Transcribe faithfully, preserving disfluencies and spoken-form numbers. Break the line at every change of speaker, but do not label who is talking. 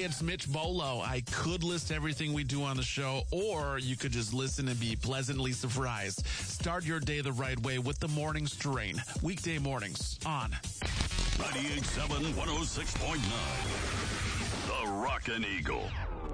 it's Mitch Bolo. I could list everything we do on the show, or you could just listen and be pleasantly surprised. Start your day the right way with the Morning Strain. Weekday mornings on
ninety-eight point seven, one oh six point nine. The Rockin' Eagle.